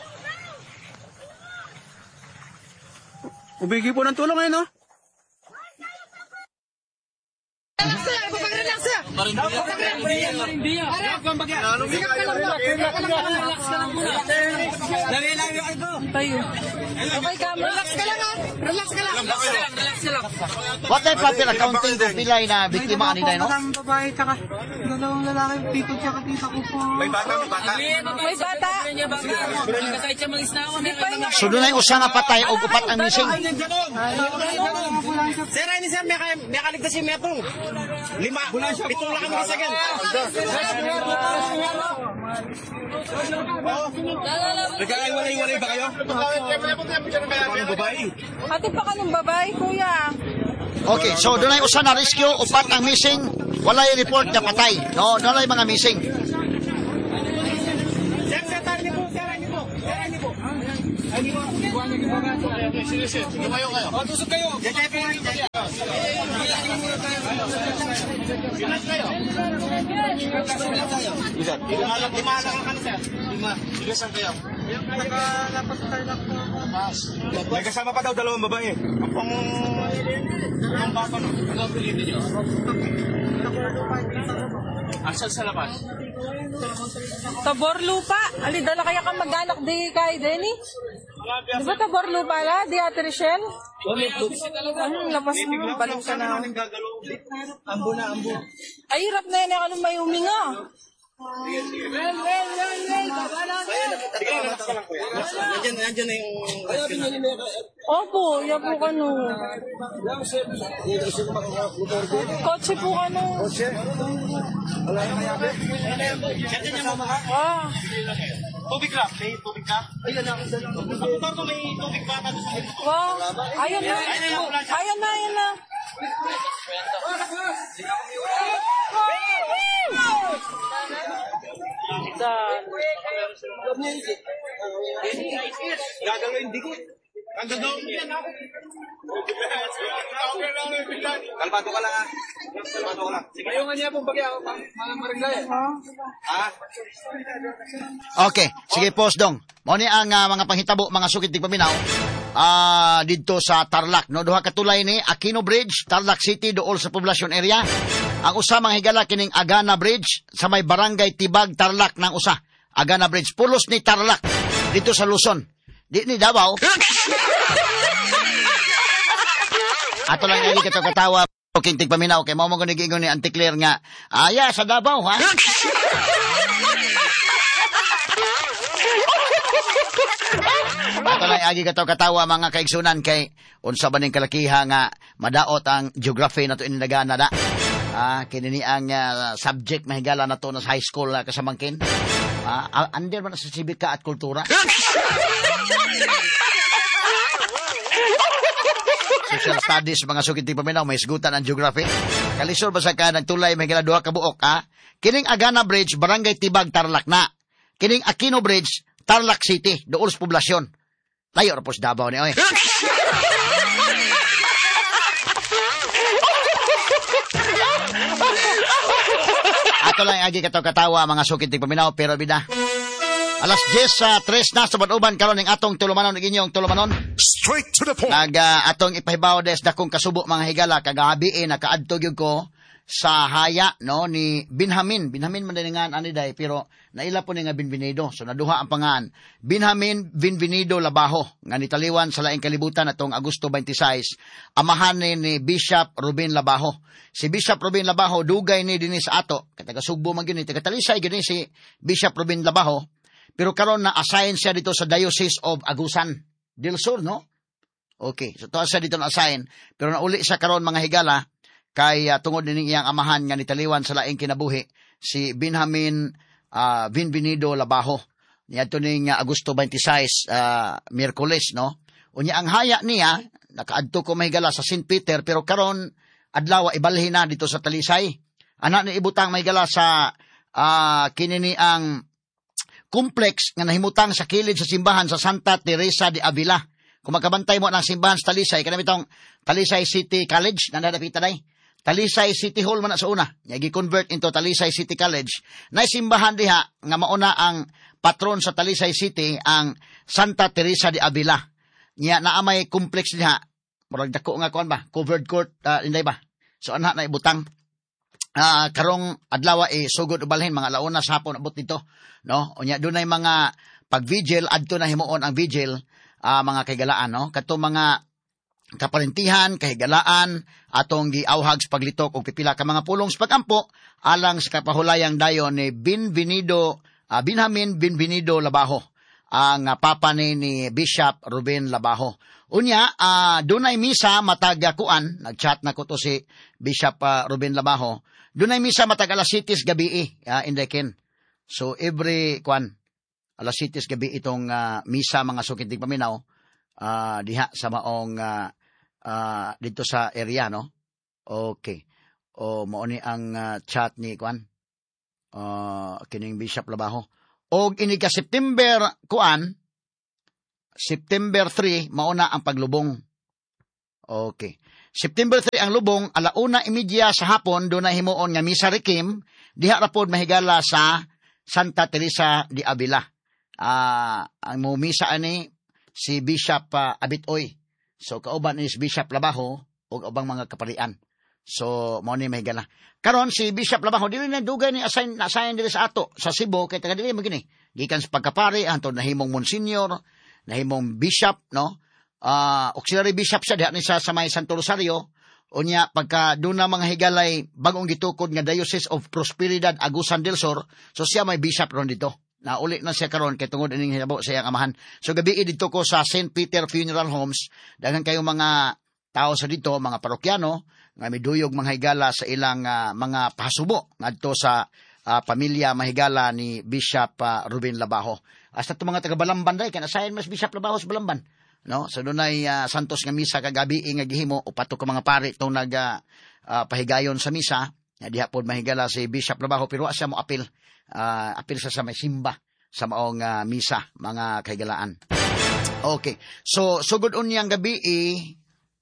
Ubigi po ng tulong ngayon, no? lang, pag-relax na. Tayo. Okay ka, relax ka lang ha. Relax ka lang. Relax ka lang. What type of accounting kung pilay na biktima kanina, no? May babae, tsaka dalawang lalaki, tito tsaka tita ko po. May bata, may bata. May bata. So doon ay usa nga patay o upat ang missing. Sir, ini sir, may, may kaligtas si Metong. Lima, pitong lang kami kasagan. Nagkakaiwalay-walay ba kayo? Ano babae? Ate pa ka ng babae, kuya. Okay, so doon ay usa na rescue, upat ang missing, walay report na patay. No, doon ay mga missing. Sir, sir, tayo niyo po, sir, niyo po. Sir, niyo po. Ay, niyo po. Ikuha niyo yung mga sir. Okay, sige, sige. Tumayo kayo. O, tusok kayo. Diyan kayo po. Sinas kayo. Isa. Lima lang, lima lang ang kano, sir. Lima. Sige, saan kayo? Nakalapas tayo lang po. May kasama pa daw dalawang babae. Ang pang... Ang bata no? Ano ang pilipin niyo? Asan sa labas? Tabor lupa. Ali, dala kaya ka mag-anak di kay Denny? Di ba tabor lupa la? Di Ate Rochelle? Ano, labas mo. Balik ka na. Ambo na, ambo. Ay, hirap na yan. Ano may huminga? Well, well, well, well. Sige, natas ka lang kuya. Nandiyan, nandiyan na yung... Opo, yan po ka no. Kotse po ka no. Kotse? Wala yung mayabi. Nandiyan niya mga... Ah. Tubig lang. May tubig ka? Ayun na. Ang motor ko may tubig pa. Wow. Ayan na. Ayan na, ayan na. Gagawin dikit. Ang gagawin yan ha. Kalmado ka lang ha. Kalmado ka lang. Ayaw nga niya pong bagay ako. Mariglay. Ha? Okay, sige post dong. Mo ni ang uh, mga panghitabo, mga sukit di paminaw. Ah, uh, dito sa Tarlac, no, duha ka tulay ni Aquino Bridge, Tarlac City, dool sa poblasyon area. Ang usa mga higala kining Agana Bridge sa may barangay Tibag, Tarlac ng usa. Agana Bridge, pulos ni Tarlac dito sa Luzon. Di ni Davao. Ato lang lagi kato katawa king tigpaminaw kay mao mo guni giingon ni Auntie Claire nga, aya sa Davao ha. Ato lang agi kato katawa mga kaigsunan kay unsa ba ning kalakiha nga madaot ang geography nato inilagana da. Ah, kini ang uh, subject na higala nato na high school uh, kasamangkin. Ah, uh, under man sa sibika at kultura. Social studies, mga sukit di paminaw, may isgutan ang geography. Kalisor ba sa ka, nagtulay, may gila duha ka buok, ha? Kining Agana Bridge, Barangay Tibag, Tarlac na. Kining Aquino Bridge, Tarlac City, doon sa poblasyon. Layo na po sa Davao ni, oy. Ato lang agi kataw katawa, mga sukit di paminaw, pero bida. Alas diyes sa uh, tres na sa Banuban karon ning atong tulumanon ning inyong tulumanon. Straight to the point. Nag uh, atong ipahibaw des dakong kasubo mga higala kagabi eh nakaadto gyud ko sa haya no ni Binhamin. Binhamin man dingan ani day pero naila po ni nga Binvenido. So naduha ang pangan. Binhamin Binvenido Labaho nga nitaliwan sa laing kalibutan atong Agosto twenty-six. Amahan ni, ni Bishop Ruben Labaho. Si Bishop Ruben Labaho dugay ni dinhi sa ato. Kataga Sugbo man gyud ni taga Talisay gyud si Bishop Ruben Labaho. Pero karon na assign siya dito sa Diocese of Agusan del Sur, no? Okay, so to siya dito na assign. Pero nauli siya karon mga higala kay uh, tungod din iyang amahan nga nitaliwan sa laing kinabuhi si Binhamin uh, Binvenido Labaho. Niadto ning uh, Agosto twenty-six, uh, Miyerkules, no? Unya ang haya niya nakaadto ko mahigala sa Saint Peter pero karon adlaw ibalhin na dito sa Talisay. Ana ni ibutang mahigala sa uh, kinini ang complex nga nahimutang sa kilid sa simbahan sa Santa Teresa de Avila. Kung magkabantay mo ng simbahan sa Talisay, kanami itong Talisay City College, na nadapita day. Talisay City Hall man na sa una. Nagi-convert into Talisay City College. Na simbahan diha nga mauna ang patron sa Talisay City, ang Santa Teresa de Avila. Nya naamay complex diha. Murag dako nga kuan ba? Covered court, uh, inday ba? So anha na ibutang. uh, karong adlaw eh sugod ubalhin mga alauna sa hapon abot dito, no? Unya dunay mga pag-vigil adto na himuon ang vigil, uh, mga kaigalaan, no? Kadto mga kaparintihan, kahigalaan, atong giawhag sa paglitok og pipila ka mga pulong sa pagampo alang sa kapahulayang dayon ni Binvenido, uh, Benjamin Benvenido Labajo, ang uh, papa ni, ni Bishop Ruben Labajo. Unya, uh, dunay misa matag kuan, nag-chat na ko to si Bishop uh, Ruben Labajo, dunay misa matag alas sitis gabi uh, in Dekin. So every kuan, alas sitis gabi itong uh, misa mga sukitig paminaw, uh, diha sa maong uh, Uh, dito sa area, no? Okay. O mao ni ang uh, chat ni kuan. Uh, kining Bishop Labajo. Og ini ka September kuan, September three mao na ang paglubong. Okay. September three ang lubong, alauna imedya sa hapon do na himuon nga misa requiem diha ra pod mahigala sa Santa Teresa de Avila. Uh, ang mo misa ani si Bishop uh, Abitoy. So kauban is Bishop Labajo ug ubang mga kaparian. So mao ni mahigala. Karon si Bishop Labajo dili na dugay ni assign na-assign diri sa ato sa Cebu kay taga dili mo gini. Gikan sa pagkapari antud nahimong monsignor, nahimong bishop, no? Uh, auxiliary bishop siya diha ni sa, sa may Santo Rosario. Unya pagka duna mga higalay bagong gitukod nga Diocese of Prosperidad Agusan del Sur, so siya may bishop ron dito. Na uli na siya karon kay tungod ining hinabo sa iyang amahan. So gabi dito ko sa Saint Peter Funeral Homes, daghan kayo mga tao sa dito, mga parokyano nga miduyog mga higala sa ilang uh, mga pahasubo ngadto sa uh, pamilya mahigala ni Bishop uh, Ruben Labajo. Hasta to mga taga Balamban day kay nasayan mas Bishop Labajo sa Balamban, no? So dunay uh, santos nga misa kagabi nga gihimo upat ka mga pari tong nag uh, uh, pahigayon sa misa. Diha pod mahigala si Bishop Labajo pero asya mo apil. Uh, apil sa sa may simba sa maong uh, misa mga kahigalaan. Okay. So sugod unyang gabi eh,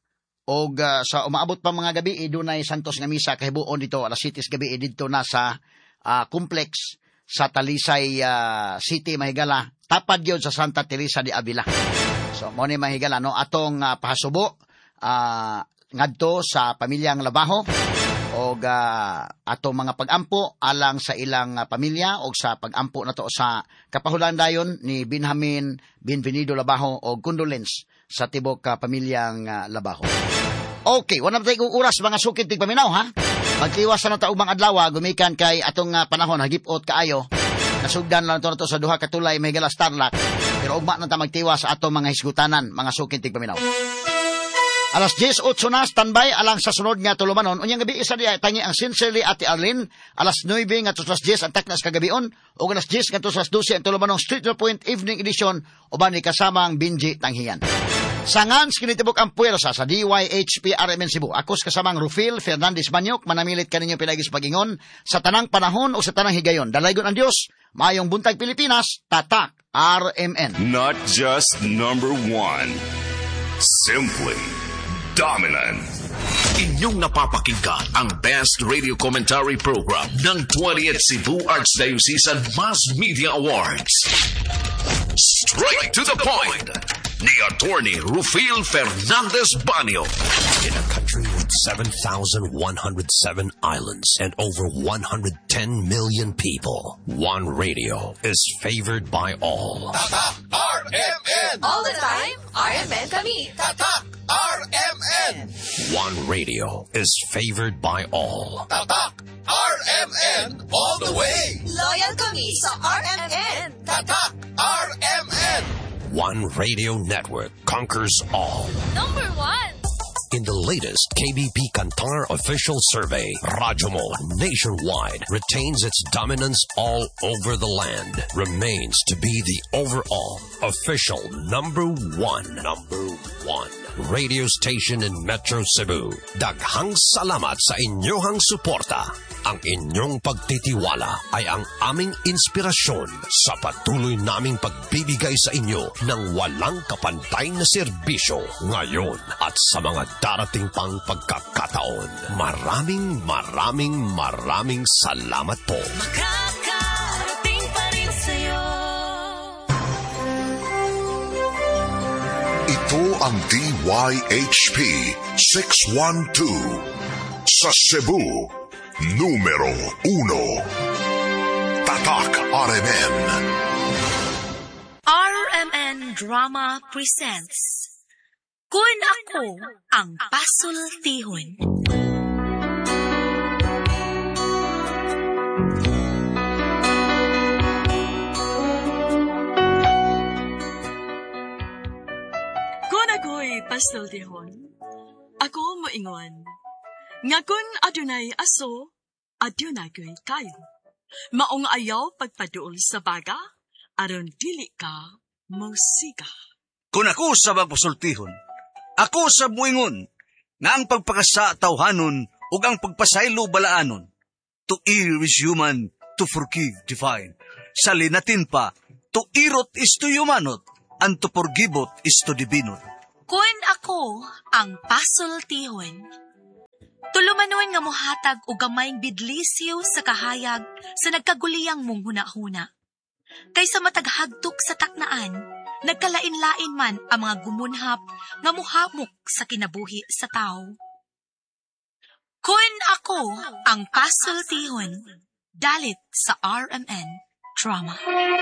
og uh, sa umaabot pa mga gabi eh, dunay santos nga misa kahibuon dito alas sitis gabi eh, dito na sa uh, complex sa Talisay uh, City mahigala tapad gyud sa Santa Teresa de Avila. So mo ni mahigala no atong uh, pahasubo uh, ngadto sa pamilyang Labajo og uh, ato mga pagampo alang sa ilang uh, pamilya og sa pagampo nato sa kapahulan dayon ni Benjamin Benvenido Labajo og condolence sa tibok uh, pamilyang uh, Labajo. Okay, wala na tayong oras mga sukid tig paminaw ha. Magtiwas na ta og mga adlaw gumikan kay atong uh, panahon hagipot kaayo. Nasugdan lang to nato sa duha ka tulay may galas Tarlac. Pero ugma na ta magtiwas sa atong mga hisgutanan mga sukid tig paminaw. Alas diyes eight na, standby alang sa sunod nga tulumanon. Unyang gabi isa diya, tangi ang Sincerely Ate Arlene. Alas nine nga to alas diyes ang taknas kagabion. O alas diyes nga to alas twelve ang tulumanong Street Point Evening Edition. O ba ni kasamang Binji Tanghiyan. Sangans kinitibok ang puwersa sa D Y H P R M N Cebu. Akos kasamang Rufil Fernandez Banyok. Manamilit kaninyo pinagis pagingon sa tanang panahon o sa tanang higayon. Dalaygon ang Diyos. Mayong buntag Pilipinas. Tatak R M N. Not just number one. Simply dominant. Inyong napapakinggan ang best radio commentary program ng twentieth Cebu Archdiocesan Mass Media Awards. Straight to the point ni Attorney Rufil Fernandez Banyo. In a country with seven thousand one hundred seven islands and over one hundred ten million people, one radio is favored by all. Tatak R M N! All the time, R M N kami. Tatak R M N! One radio is favored by all. Tatak R M N all the way! Loyal kami sa R M N. Tatak R M N! One radio network conquers all. Number one! In the latest K B P Kantar official survey, Radyomo nationwide retains its dominance all over the land, remains to be the overall official number one, number one radio station in Metro Cebu. Daghang salamat sa inyong suporta. Ang inyong pagtitiwala ay ang aming inspirasyon sa patuloy naming pagbibigay sa inyo ng walang kapantay na serbisyo ngayon at sa mga darating pang pagkakataon. Maraming maraming maraming salamat po. Makakarating pa rin sa'yo. Ito ang D Y H P six one two sa Cebu, Numero uno. Tatak R M N. R M N Drama presents Kun Ako Ang Pasultihon. Kun ako'y pasultihon, ako moingon. Nga kun adunay aso, adunay ko'y kayo. Maong ayaw pagpaduol sa baga, aron dili ka musika. Kung ako sa magpasultihon, ako sa muingon, nga ang pagpakasa tawhanon ug ang pagpasaylo balaanon. To err is human, to forgive divine. Sa linatin pa, to irot is to humanot, and to forgivot is to divinot. Kun ako ang pasultihon, tulumanon nga mohatag o gamayng bidlisyo sa kahayag sa nagkaguliyang mong huna-huna. Kaysa mataghagtok sa taknaan, nagkalain-lain man ang mga gumunhap nga muhamok sa kinabuhi sa tao. Kun ako ang pasultihon, dalit sa R M N Drama.